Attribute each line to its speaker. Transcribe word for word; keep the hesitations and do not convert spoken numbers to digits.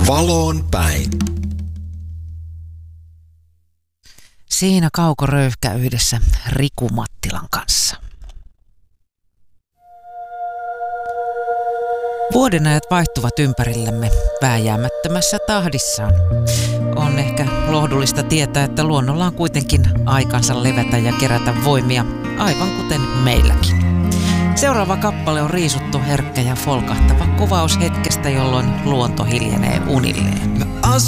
Speaker 1: Valoon päin.
Speaker 2: Siinä Kauko Röyhkä yhdessä Riku Mattilan kanssa. Vuodenajat vaihtuvat ympärillämme vääjäämättömässä tahdissaan. On ehkä lohdullista tietää, että luonnolla on kuitenkin aikansa levätä ja kerätä voimia, aivan kuten meilläkin. Seuraava kappale on riisuttu herkkä ja folkahtava kuvaus hetkestä, jolloin luonto hiljenee unilleen.